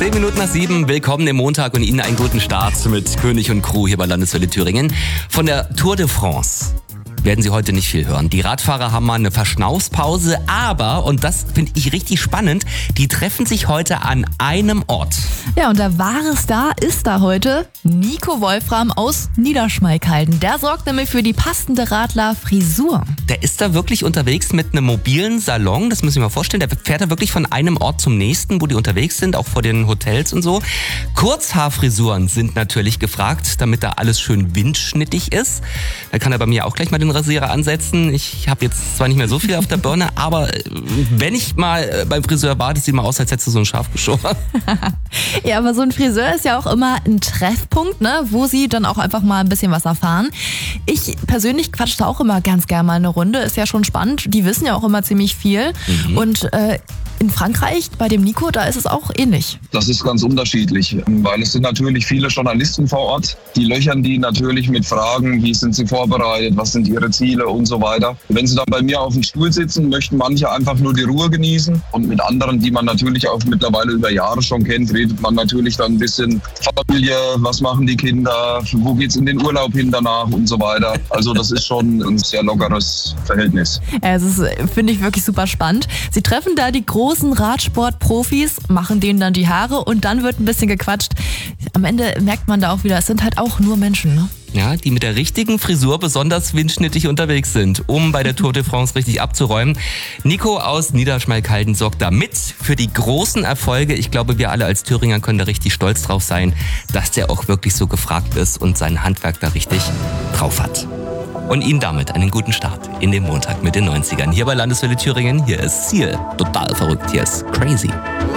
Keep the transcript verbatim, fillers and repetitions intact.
Zehn Minuten nach sieben, willkommen im Montag und Ihnen einen guten Start mit König und Crew hier bei Landeswelle Thüringen. Von der Tour de France werden Sie heute nicht viel hören. Die Radfahrer haben mal eine Verschnaufspause, aber, und das finde ich richtig spannend, die treffen sich heute an einem Ort. Ja, und der wahre Star ist da heute Nico Wolfram aus Niederschmalkalden. Der sorgt nämlich für die passende Radler-Frisur. Der ist da wirklich unterwegs mit einem mobilen Salon, das müssen Sie sich mal vorstellen. Der fährt da wirklich von einem Ort zum nächsten, wo die unterwegs sind, auch vor den Hotels und so. Kurzhaarfrisuren sind natürlich gefragt, damit da alles schön windschnittig ist. Da kann er bei mir auch gleich mal den Rasierer ansetzen. Ich habe jetzt zwar nicht mehr so viel auf der Birne, aber wenn ich mal beim Friseur war, das sieht mal aus, als hättest du so ein Schaf geschoren. Ja, aber so ein Friseur ist ja auch immer ein Treffpunkt, ne, wo sie dann auch einfach mal ein bisschen was erfahren. Ich persönlich quatsche da auch immer ganz gerne mal eine Runde. Ist ja schon spannend. Die wissen ja auch immer ziemlich viel. Mhm. Und äh, in Frankreich, bei dem Nico, da ist es auch ähnlich. Das ist ganz unterschiedlich, weil es sind natürlich viele Journalisten vor Ort. Die löchern die natürlich mit Fragen, wie sind sie vorbereitet, was sind ihre Ziele und so weiter. Wenn sie dann bei mir auf dem Stuhl sitzen, möchten manche einfach nur die Ruhe genießen. Und mit anderen, die man natürlich auch mittlerweile über Jahre schon kennt, redet man natürlich dann ein bisschen Familie, was machen die Kinder, wo geht's in den Urlaub hin danach und so weiter. Also das ist schon ein sehr lockeres Verhältnis. Ja, das ist, finde ich, wirklich super spannend. Sie treffen da die großen Radsportprofis, machen denen dann die Haare und dann wird ein bisschen gequatscht. Am Ende merkt man da auch wieder, es sind halt auch nur Menschen, ne? Ja, die mit der richtigen Frisur besonders windschnittig unterwegs sind, um bei der Tour de France richtig abzuräumen. Nico aus Niederschmalkalden sorgt da mit für die großen Erfolge. Ich glaube, wir alle als Thüringer können da richtig stolz drauf sein, dass der auch wirklich so gefragt ist und sein Handwerk da richtig drauf hat. Und Ihnen damit einen guten Start in den Montag mit den neunzigern. Hier bei Landeswelle Thüringen, hier ist Ziel. Total verrückt, hier ist Crazy.